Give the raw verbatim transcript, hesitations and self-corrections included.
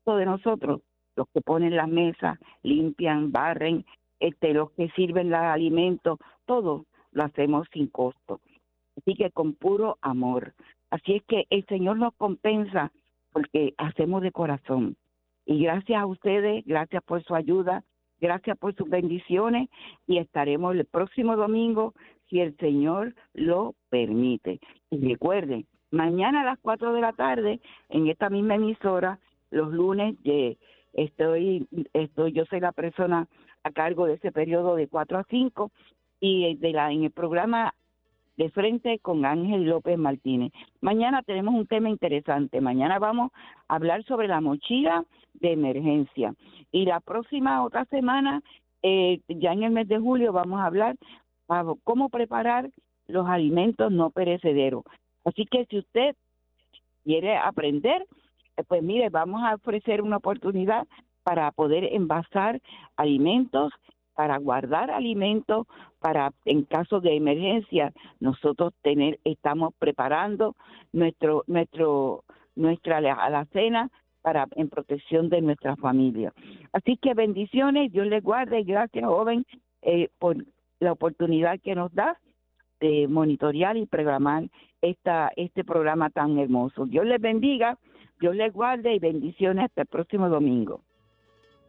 costo de nosotros, los que ponen las mesas, limpian, barren, este, los que sirven los alimentos, todo lo hacemos sin costo. Así que con puro amor. Así es que el Señor nos compensa porque hacemos de corazón. Y gracias a ustedes, gracias por su ayuda, gracias por sus bendiciones y estaremos el próximo domingo si el Señor lo permite. Y recuerden, mañana a las cuatro de la tarde en esta misma emisora, los lunes de estoy estoy yo soy la persona a cargo de ese periodo de cuatro a cinco y de la en el programa De Frente con Ángel López Martínez. Mañana tenemos un tema interesante. Mañana vamos a hablar sobre la mochila de emergencia. Y la próxima otra semana, eh, ya en el mes de julio, vamos a hablar a cómo preparar los alimentos no perecederos. Así que si usted quiere aprender, eh, pues mire, vamos a ofrecer una oportunidad para poder envasar alimentos, para guardar alimentos, para en caso de emergencia nosotros tener estamos preparando nuestro nuestro nuestra alacena para en protección de nuestra familia. Así que bendiciones, Dios les guarde, gracias joven eh, por la oportunidad que nos da de monitorear y programar esta este programa tan hermoso. Dios les bendiga, Dios les guarde y bendiciones hasta el próximo domingo.